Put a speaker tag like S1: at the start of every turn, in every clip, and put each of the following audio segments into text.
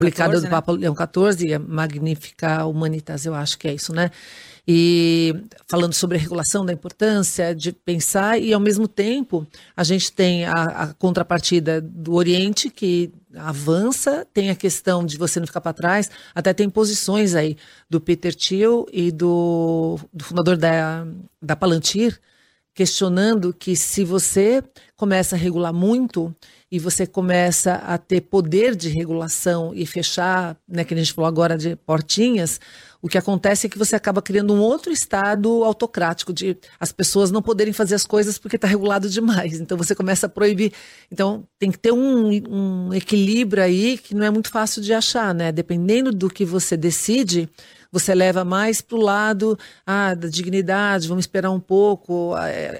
S1: publicada
S2: 14,
S1: do Papa Leão XIV, Magnificat Humanitas, eu acho que é isso, né? E falando sobre a regulação da importância de pensar, e ao mesmo tempo a gente tem a contrapartida do Oriente, que avança, tem a questão de você não ficar para trás, até tem posições aí do Peter Thiel e do fundador da Palantir, questionando que se você começa a regular muito e você começa a ter poder de regulação e fechar, né, que a gente falou agora de portinhas, o que acontece é que você acaba criando um outro estado autocrático, de as pessoas não poderem fazer as coisas porque está regulado demais. Então você começa a proibir. Então tem que ter um equilíbrio aí que não é muito fácil de achar, né? Dependendo do que você decide, você leva mais para o lado da dignidade, vamos esperar um pouco.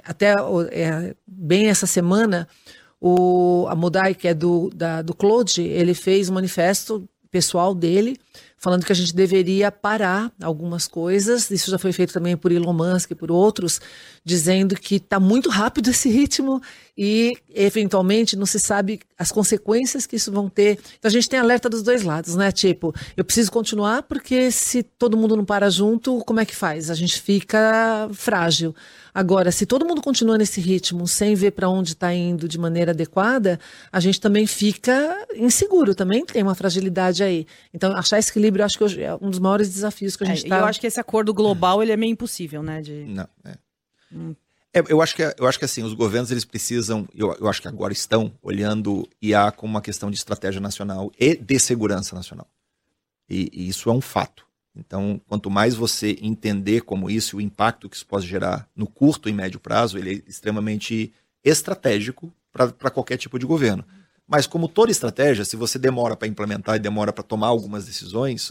S1: Bem essa semana, a Modai, que é do Claude, ele fez um manifesto pessoal dele, falando que a gente deveria parar algumas coisas. Isso já foi feito também por Elon Musk e por outros, dizendo que está muito rápido esse ritmo e, eventualmente, não se sabe as consequências que isso vão ter. Então, a gente tem alerta dos dois lados, né? Tipo, eu preciso continuar porque se todo mundo não para junto, como é que faz? A gente fica frágil. Agora, se todo mundo continua nesse ritmo, sem ver para onde está indo de maneira adequada, a gente também fica inseguro, também tem uma fragilidade aí. Então, achar esse equilíbrio, eu acho que hoje é um dos maiores desafios que a gente está...
S2: Eu acho que esse acordo global, ele é meio impossível, né?
S3: Não, eu acho que assim, os governos, eles precisam, eu acho que agora estão olhando IA como uma questão de estratégia nacional e de segurança nacional. E isso é um fato. Então, quanto mais você entender como isso, o impacto que isso pode gerar no curto e médio prazo, ele é extremamente estratégico para qualquer tipo de governo. Mas como toda estratégia, se você demora para implementar e demora para tomar algumas decisões,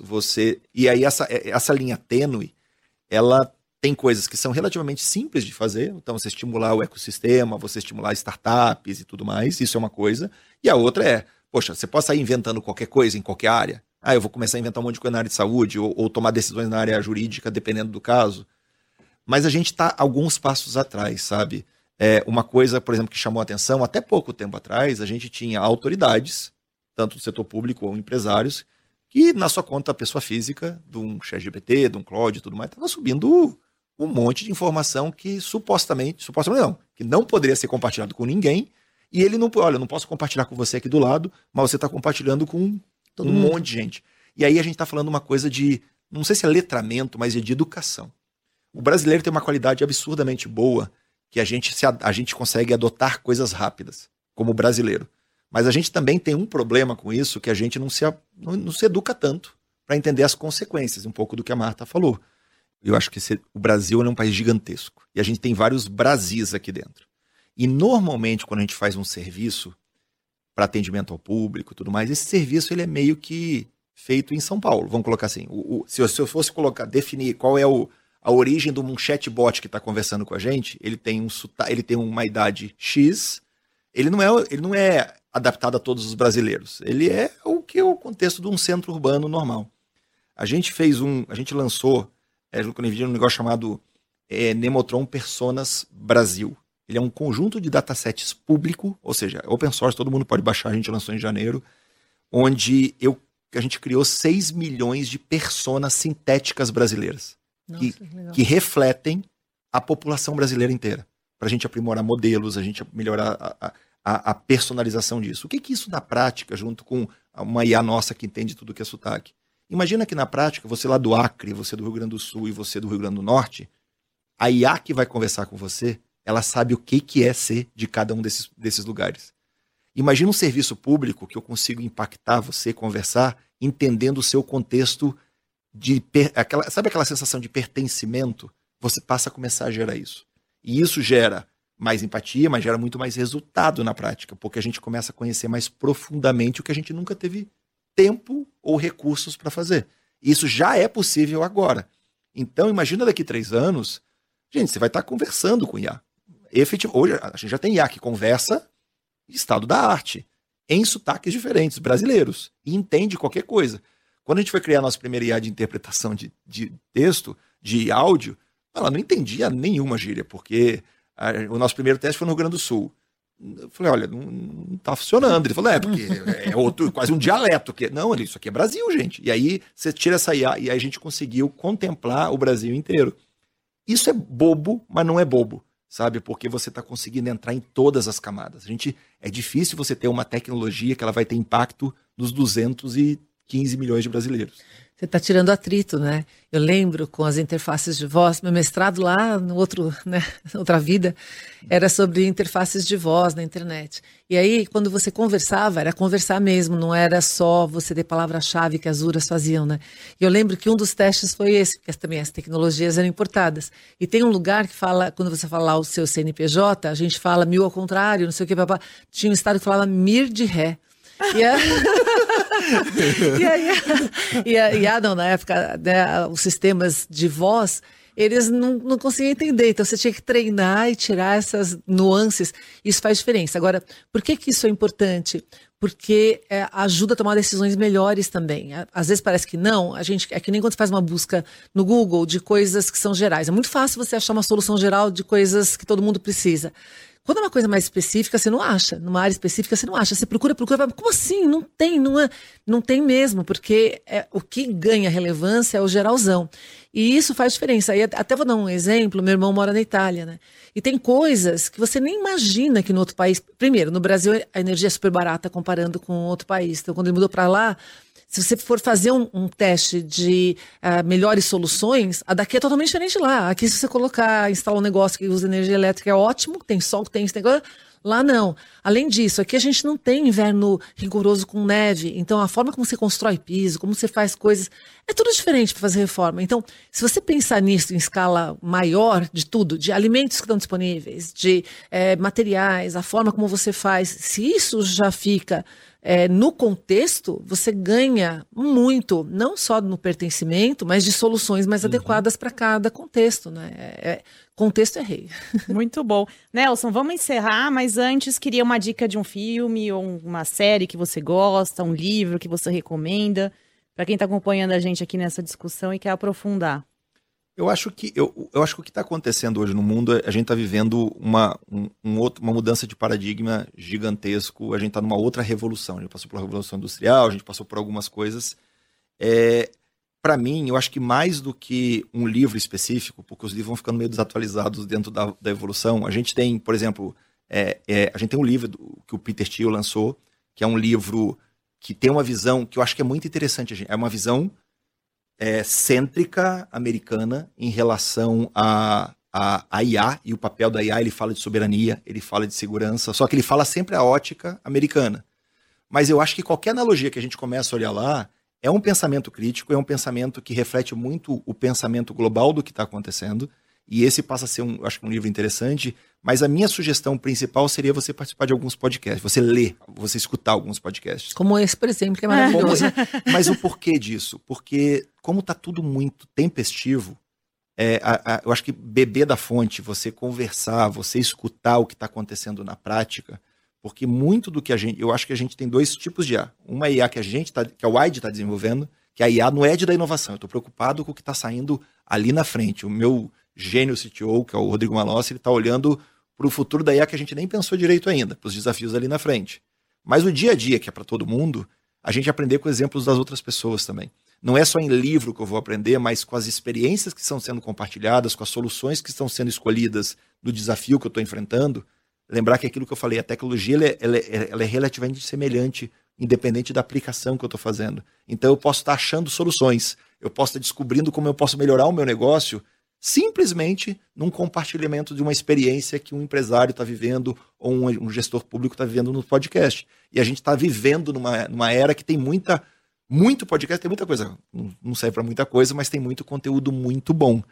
S3: e aí essa linha tênue, ela tem coisas que são relativamente simples de fazer, então você estimular o ecossistema, você estimular startups e tudo mais, isso é uma coisa. E a outra é, poxa, você pode sair inventando qualquer coisa em qualquer área. Eu vou começar a inventar um monte de coisa na área de saúde ou tomar decisões na área jurídica, dependendo do caso. Mas a gente está alguns passos atrás, sabe? Uma coisa, por exemplo, que chamou a atenção, até pouco tempo atrás, a gente tinha autoridades, tanto do setor público ou empresários, que na sua conta, a pessoa física, de um ChatGPT, de um Claude e tudo mais, estava subindo um monte de informação que supostamente não, que não poderia ser compartilhado com ninguém, e ele não, olha, eu não posso compartilhar com você aqui do lado, mas você está compartilhando com todo monte de gente. E aí a gente está falando uma coisa de, não sei se é letramento, mas é de educação. O brasileiro tem uma qualidade absurdamente boa, que a gente consegue adotar coisas rápidas, como brasileiro. Mas a gente também tem um problema com isso, que a gente não se educa tanto para entender as consequências, um pouco do que a Marta falou. Eu acho que o Brasil é um país gigantesco, e a gente tem vários Brasis aqui dentro. E normalmente, quando a gente faz um serviço para atendimento ao público e tudo mais, esse serviço ele é meio que feito em São Paulo, vamos colocar assim. Se eu fosse definir qual é a origem de um chatbot que está conversando com a gente, ele tem uma idade X, ele não é adaptado a todos os brasileiros. Ele é o contexto de um centro urbano normal. A gente lançou no NVIDIA um negócio chamado Nemotron Personas Brasil. Ele é um conjunto de datasets público, ou seja, open source, todo mundo pode baixar, a gente lançou em janeiro, onde a gente criou 6 milhões de personas sintéticas brasileiras. Nossa, que refletem a população brasileira inteira. Para a gente aprimorar modelos, a gente melhorar a personalização disso. O que isso na prática, junto com uma IA nossa que entende tudo que é sotaque? Imagina que na prática, você lá do Acre, você do Rio Grande do Sul e você do Rio Grande do Norte, a IA que vai conversar com você, ela sabe o que é ser de cada um desses lugares. Imagina um serviço público que eu consigo impactar você, conversar, entendendo o seu contexto sabe aquela sensação de pertencimento? Você passa a começar a gerar isso. E isso gera mais empatia, mas gera muito mais resultado na prática, porque a gente começa a conhecer mais profundamente o que a gente nunca teve tempo ou recursos para fazer. Isso já é possível agora. Então, imagina daqui 3 anos, gente, você vai estar conversando com IA. Hoje, a gente já tem IA que conversa estado da arte, em sotaques diferentes, brasileiros, e entende qualquer coisa. Quando a gente foi criar a nossa primeira IA de interpretação de texto, de áudio, ela não entendia nenhuma gíria, porque o nosso primeiro teste foi no Rio Grande do Sul. Eu falei, olha, não tá funcionando. Ele falou, porque é outro, quase um dialeto. Não, isso aqui é Brasil, gente. E aí você tira essa IA e aí a gente conseguiu contemplar o Brasil inteiro. Isso é bobo, mas não é bobo, sabe? Porque você está conseguindo entrar em todas as camadas. É difícil você ter uma tecnologia que ela vai ter impacto nos 215 milhões de brasileiros.
S1: Você está tirando atrito, né? Eu lembro com as interfaces de voz, meu mestrado lá no outro, né, outra vida, era sobre interfaces de voz na internet. E aí, quando você conversava, era conversar mesmo, não era só você ter palavra-chave que as URAs faziam, né? E eu lembro que um dos testes foi esse, porque também as tecnologias eram importadas. E tem um lugar que fala, quando você fala lá o seu CNPJ, a gente fala 1000 ao contrário, não sei o que, papá. Tinha um estado que falava mir de ré. Não, na época, né, os sistemas de voz, eles não conseguiam entender. Então, você tinha que treinar e tirar essas nuances. Isso faz diferença. Agora, por que isso é importante? Porque ajuda a tomar decisões melhores também. Às vezes parece que não. É que nem quando você faz uma busca no Google de coisas que são gerais. É muito fácil você achar uma solução geral de coisas que todo mundo precisa. Quando é uma coisa mais específica, você não acha. Numa área específica, você não acha. Você procura, como assim? Não tem, não tem mesmo, porque o que ganha relevância é o geralzão. E isso faz diferença. Aí, até vou dar um exemplo, meu irmão mora na Itália, né? E tem coisas que você nem imagina que no outro país... Primeiro, no Brasil a energia é super barata comparando com outro país. Então, quando ele mudou para lá... Se você for fazer um teste de melhores soluções, a daqui é totalmente diferente de lá. Aqui, se você instalar um negócio que usa energia elétrica, é ótimo, tem sol, tem esse negócio. Lá não. Além disso, aqui a gente não tem inverno rigoroso com neve. Então, a forma como você constrói piso, como você faz coisas, é tudo diferente para fazer reforma. Então, se você pensar nisso em escala maior de tudo, de alimentos que estão disponíveis, de materiais, a forma como você faz, se isso já fica... no contexto, você ganha muito, não só no pertencimento, mas de soluções mais adequadas para cada contexto, né? Contexto é rei.
S2: Muito bom. Nelson, vamos encerrar, mas antes queria uma dica de um filme ou uma série que você gosta, um livro que você recomenda, para quem está acompanhando a gente aqui nessa discussão e quer aprofundar.
S3: Eu acho que o que está acontecendo hoje no mundo, a gente está vivendo uma mudança de paradigma gigantesco, a gente está numa outra revolução, a gente passou pela Revolução Industrial, a gente passou por algumas coisas. Para mim, eu acho que mais do que um livro específico, porque os livros vão ficando meio desatualizados dentro da evolução, a gente tem, por exemplo, a gente tem um livro que o Peter Thiel lançou, que é um livro que tem uma visão que eu acho que é muito interessante, é uma visão cêntrica americana em relação a IA e o papel da IA. Ele fala de soberania, ele fala de segurança, só que ele fala sempre a ótica americana. Mas eu acho que qualquer analogia que a gente começa a olhar lá é um pensamento crítico, é um pensamento que reflete muito o pensamento global do que está acontecendo, e esse passa a ser acho que um livro interessante, mas a minha sugestão principal seria você participar de alguns podcasts, você ler, você escutar alguns podcasts.
S1: Como esse, por exemplo, que é maravilhoso.
S3: Mas o porquê disso? Porque como está tudo muito tempestivo, eu acho que beber da fonte, você conversar, você escutar o que está acontecendo na prática, porque muito do que eu acho que a gente tem dois tipos de IA. Uma IA que que a WIDE está desenvolvendo, que a IA não é da inovação. Eu estou preocupado com o que está saindo ali na frente. O meu gênio CTO, que é o Rodrigo Malossi, ele está olhando para o futuro da IA que a gente nem pensou direito ainda, para os desafios ali na frente. Mas o dia a dia, que é para todo mundo, a gente aprender com exemplos das outras pessoas também. Não é só em livro que eu vou aprender, mas com as experiências que estão sendo compartilhadas, com as soluções que estão sendo escolhidas do desafio que eu estou enfrentando. Lembrar que aquilo que eu falei, a tecnologia ela é relativamente semelhante, independente da aplicação que eu estou fazendo. Então eu posso estar achando soluções, eu posso estar descobrindo como eu posso melhorar o meu negócio, simplesmente num compartilhamento de uma experiência que um empresário está vivendo ou um gestor público está vivendo no podcast. E a gente está vivendo numa era que tem muito podcast, tem muita coisa, não serve para muita coisa, mas tem muito conteúdo muito bom.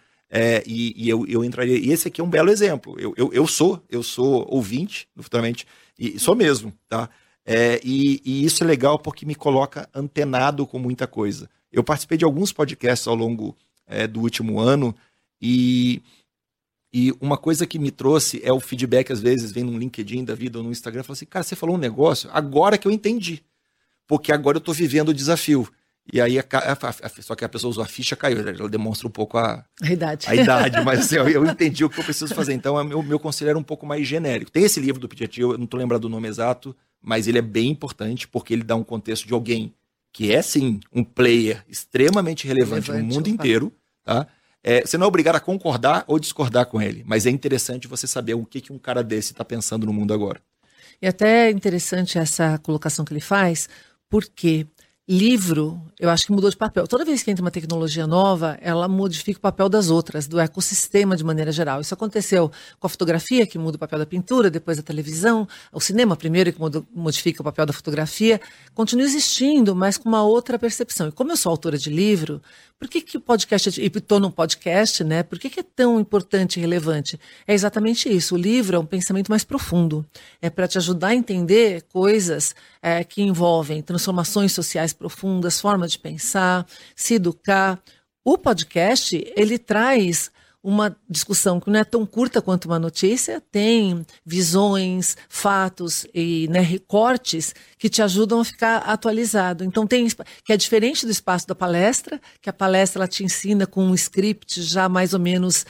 S3: Eu entraria. E esse aqui é um belo exemplo. Eu sou ouvinte, futuramente, e sou mesmo, tá? E isso é legal porque me coloca antenado com muita coisa. Eu participei de alguns podcasts ao longo do último ano, e uma coisa que me trouxe é o feedback, às vezes, vem num LinkedIn da vida ou no Instagram, fala assim, cara, você falou um negócio, agora que eu entendi. Porque agora eu estou vivendo o desafio. E aí, só que a pessoa usou a ficha, caiu. Ela demonstra um pouco a
S1: idade.
S3: Mas assim, eu entendi o que eu preciso fazer. Então, o meu conselho era um pouco mais genérico. Tem esse livro do Piaget, eu não estou lembrando do nome exato, mas ele é bem importante porque ele dá um contexto de alguém que é, sim, um player extremamente relevante no mundo inteiro. Tá? Você não é obrigado a concordar ou discordar com ele, mas é interessante você saber o que um cara desse está pensando no mundo agora.
S1: E até é interessante essa colocação que ele faz, porque livro, eu acho que mudou de papel. Toda vez que entra uma tecnologia nova, ela modifica o papel das outras, do ecossistema de maneira geral. Isso aconteceu com a fotografia, que muda o papel da pintura, depois da televisão, o cinema primeiro, que modifica o papel da fotografia. Continua existindo, mas com uma outra percepção. E como eu sou autora de livro, por que o podcast, e estou num podcast, né? Por que é tão importante e relevante? É exatamente isso. O livro é um pensamento mais profundo. É para te ajudar a entender coisas que envolvem transformações sociais profundas, forma de pensar, se educar. O podcast, ele traz uma discussão que não é tão curta quanto uma notícia, tem visões, fatos e recortes que te ajudam a ficar atualizado. Então que é diferente do espaço da palestra, que a palestra ela te ensina com um script já mais ou menos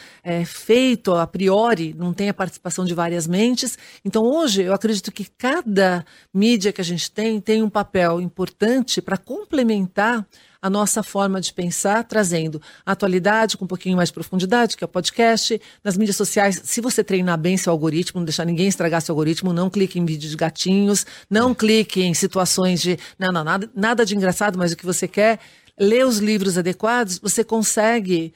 S1: feito a priori, não tem a participação de várias mentes. Então hoje eu acredito que cada mídia que a gente tem um papel importante para complementar a nossa forma de pensar, trazendo a atualidade com um pouquinho mais de profundidade, que é o podcast. Nas mídias sociais, se você treinar bem seu algoritmo, não deixar ninguém estragar seu algoritmo, não clique em vídeos de gatinhos, não clique em situações de... nada de engraçado, mas o que você quer, ler os livros adequados, você consegue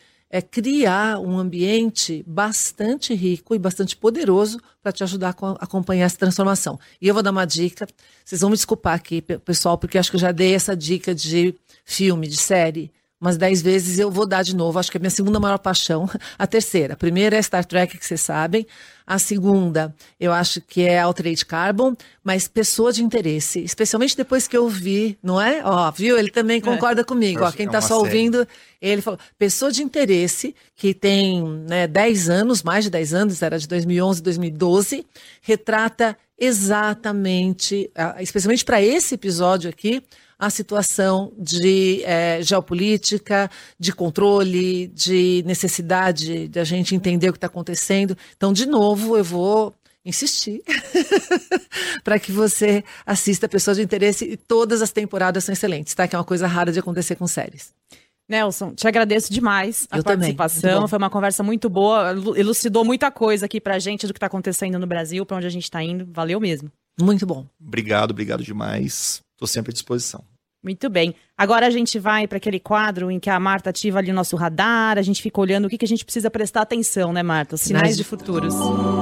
S1: criar um ambiente bastante rico e bastante poderoso para te ajudar a acompanhar essa transformação. E eu vou dar uma dica, vocês vão me desculpar aqui, pessoal, porque acho que eu já dei essa dica de filme, de série, umas 10 vezes eu vou dar de novo, acho que é a minha segunda maior paixão. A terceira, a primeira é Star Trek, que vocês sabem. A segunda, eu acho que é Altered Carbon, mas Pessoa de Interesse, especialmente depois que eu vi, não é? Ó, viu? Ele também concorda comigo, ó, quem tá só ouvindo, ele falou, Pessoa de Interesse, que tem 10 anos, mais de 10 anos, era de 2011, 2012, retrata exatamente, especialmente para esse episódio aqui, a situação de geopolítica, de controle, de necessidade de a gente entender o que está acontecendo. Então, de novo, eu vou insistir para que você assista Pessoas de Interesse, e todas as temporadas são excelentes, tá? Que é uma coisa rara de acontecer com séries.
S2: Nelson, te agradeço demais a participação. Foi uma conversa muito boa, elucidou muita coisa aqui pra gente do que está acontecendo no Brasil, para onde a gente está indo. Valeu mesmo.
S1: Muito bom.
S3: Obrigado demais. Estou sempre à disposição.
S2: Muito bem. Agora a gente vai para aquele quadro em que a Marta ativa ali o nosso radar, a gente fica olhando o que a gente precisa prestar atenção, né, Marta? Os sinais de futuros.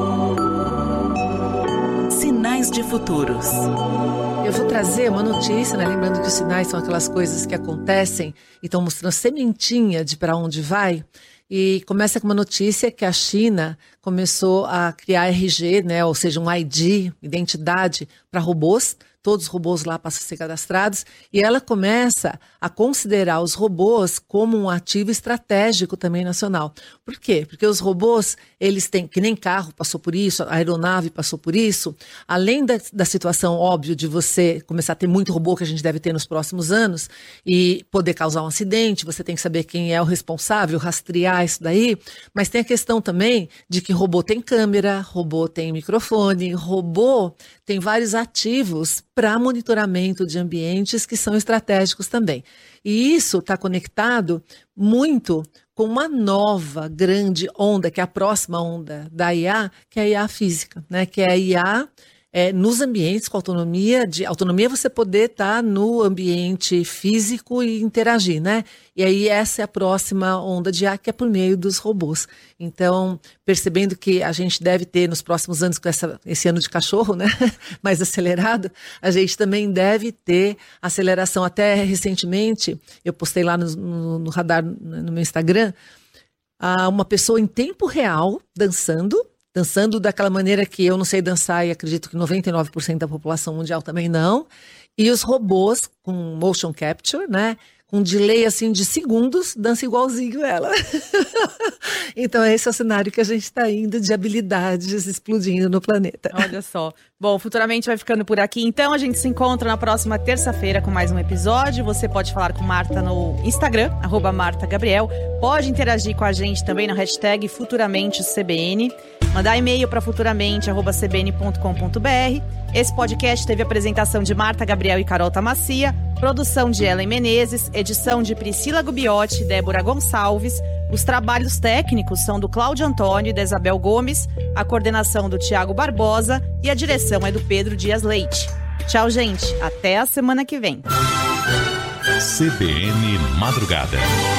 S4: Sinais de futuros.
S1: Eu vou trazer uma notícia, né? Lembrando que os sinais são aquelas coisas que acontecem e estão mostrando sementinha de para onde vai. E começa com uma notícia que a China começou a criar RG, né? Ou seja, um ID, identidade, para robôs. Todos os robôs lá passam a ser cadastrados, e ela começa a considerar os robôs como um ativo estratégico também nacional. Por quê? Porque os robôs, eles têm, que nem carro passou por isso, a aeronave passou por isso, além da situação, óbvio, de você começar a ter muito robô que a gente deve ter nos próximos anos, e poder causar um acidente, você tem que saber quem é o responsável, rastrear isso daí, mas tem a questão também de que robô tem câmera, robô tem microfone, robô tem vários ativos para monitoramento de ambientes que são estratégicos também. E isso está conectado muito com uma nova grande onda, que é a próxima onda da IA, que é a IA física, né? Que é a IA nos ambientes com autonomia. Autonomia é você poder estar no ambiente físico e interagir, né? E aí essa é a próxima onda de IA, que é por meio dos robôs. Então, percebendo que a gente deve ter nos próximos anos, com esse ano de cachorro, né? Mais acelerado, a gente também deve ter aceleração. Até recentemente, eu postei lá no radar, no meu Instagram, uma pessoa em tempo real dançando daquela maneira que eu não sei dançar e acredito que 99% da população mundial também não. E os robôs com motion capture, né? com delay assim de segundos, dança igualzinho ela. Então esse é o cenário que a gente está indo, de habilidades explodindo no planeta.
S2: Olha só. Bom, Futuramente vai ficando por aqui. Então a gente se encontra na próxima terça-feira com mais um episódio. Você pode falar com Marta no Instagram, @MartaGabriel. Pode interagir com a gente também na hashtag FuturamenteCBN. Mandar e-mail para futuramente@cbn.com.br. Esse podcast teve a apresentação de Marta Gabriel e Carol Tamassia, produção de Ellen Menezes, edição de Priscila Gubiotti e Débora Gonçalves. Os trabalhos técnicos são do Cláudio Antônio e da Isabel Gomes, a coordenação do Tiago Barbosa e a direção é do Pedro Dias Leite. Tchau, gente. Até a semana que vem.
S5: CBN Madrugada.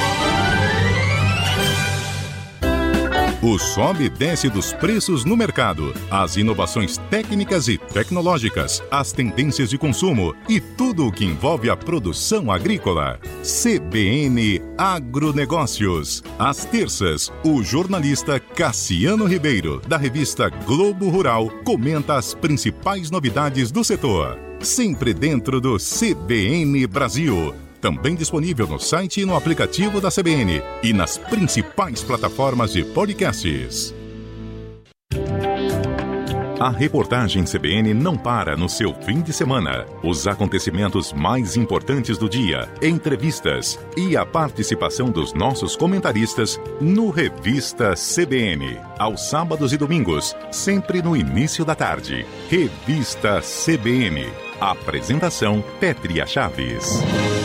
S5: O sobe e desce dos preços no mercado, as inovações técnicas e tecnológicas, as tendências de consumo e tudo o que envolve a produção agrícola. CBN Agronegócios. Às terças, o jornalista Cassiano Ribeiro, da revista Globo Rural, comenta as principais novidades do setor. Sempre dentro do CBN Brasil. Também disponível no site e no aplicativo da CBN e nas principais plataformas de podcasts. A reportagem CBN não para no seu fim de semana. Os acontecimentos mais importantes do dia, entrevistas e a participação dos nossos comentaristas no Revista CBN. Aos sábados e domingos, sempre no início da tarde. Revista CBN. Apresentação Pétria Chaves.